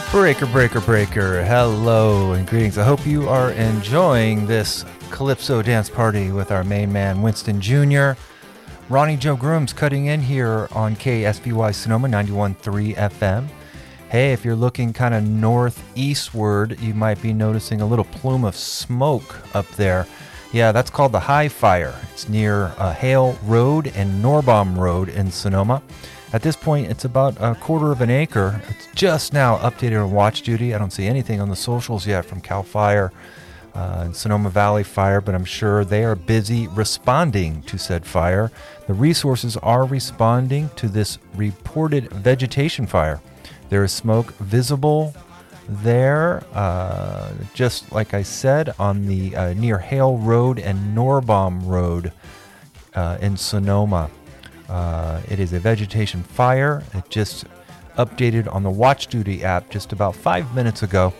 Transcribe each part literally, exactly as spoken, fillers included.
Breaker, breaker, breaker. Hello and greetings. I hope you are enjoying this Calypso dance party with our main man, Winston Junior Ronnie Joe Grooms cutting in here on K S V Y Sonoma ninety-one point three F M. Hey, if you're looking kind of northeastward, you might be noticing a little plume of smoke up there. Yeah, that's called the High Fire. It's near uh, Hale Road and Norbaum Road in Sonoma. At this point, it's about a quarter of an acre. It's just now updated on watch duty. I don't see anything on the socials yet from CAL FIRE uh, and Sonoma Valley Fire, but I'm sure they are busy responding to said fire. The resources are responding to this reported vegetation fire. There is smoke visible there, uh, just like I said, on the uh, near Hale Road and Norbaum Road uh, in Sonoma. Uh, it is a vegetation fire. It just updated on the Watch Duty app just about five minutes ago.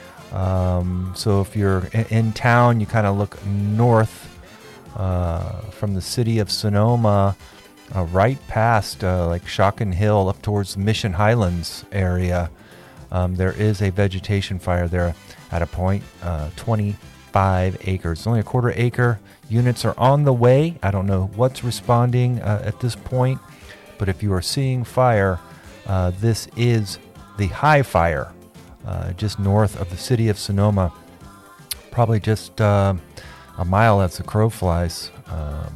Um, so if you're in, in town, you kind of look north uh, from the city of Sonoma, uh, right past uh, like Shotgun Hill up towards the Mission Highlands area. Um, there is a vegetation fire there at a point, uh, twenty-five acres. It's only a quarter acre. Units are on the way. I don't know what's responding uh, at this point, but if you are seeing fire, uh, this is the High Fire, uh, just north of the city of Sonoma, probably just uh, a mile as the crow flies, um,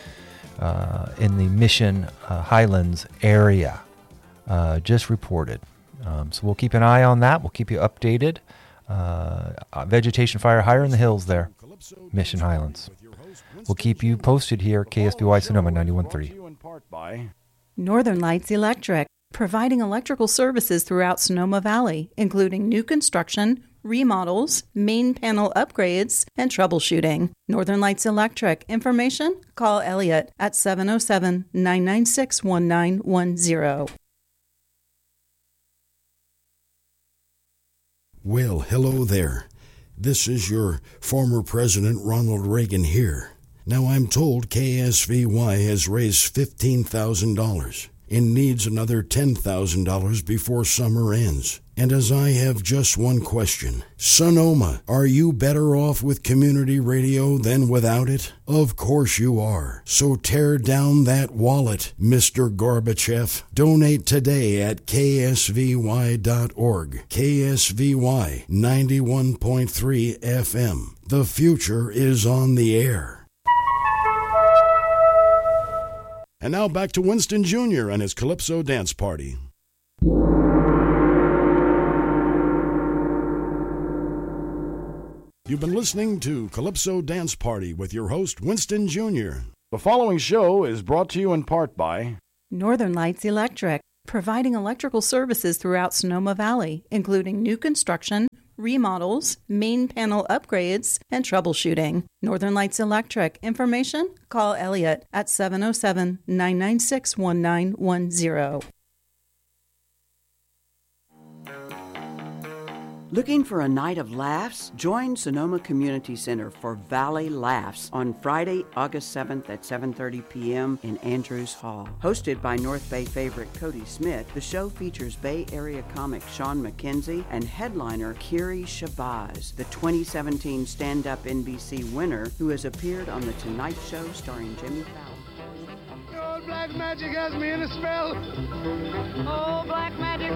uh, in the Mission uh, Highlands area, uh, just reported. Um, so we'll keep an eye on that. We'll keep you updated. Uh, vegetation fire higher in the hills there, Mission Highlands. We'll keep you posted here, K S V Y Sonoma ninety-one point three. Northern Lights Electric, providing electrical services throughout Sonoma Valley, including new construction, remodels, main panel upgrades, and troubleshooting. Northern Lights Electric. Information? Call Elliot at seven oh seven, nine nine six, one nine one zero. Well, hello there. This is your former President Ronald Reagan here. Now I'm told K S V Y has raised fifteen thousand dollars and needs another ten thousand dollars before summer ends. And as I have just one question, Sonoma, are you better off with community radio than without it? Of course you are. So tear down that wallet, Mister Gorbachev. Donate today at K S V Y dot org. K S V Y ninety-one point three F M. The future is on the air. And now back to Winston Junior and his Calypso dance party. You've been listening to Calypso Dance Party with your host, Winston Junior The following show is brought to you in part by Northern Lights Electric, providing electrical services throughout Sonoma Valley, including new construction, remodels, main panel upgrades, and troubleshooting. Northern Lights Electric. Information? Call Elliot at seven oh seven, nine nine six, one nine one zero. Looking for a night of laughs? Join Sonoma Community Center for Valley Laughs on Friday, August seventh at seven thirty p.m. in Andrews Hall. Hosted by North Bay favorite Cody Smith, the show features Bay Area comic Sean McKenzie and headliner Kiri Shabazz, the twenty seventeen stand-up N B C winner who has appeared on The Tonight Show starring Jimmy Fallon. Old black magic has me in a spell. Oh, black magic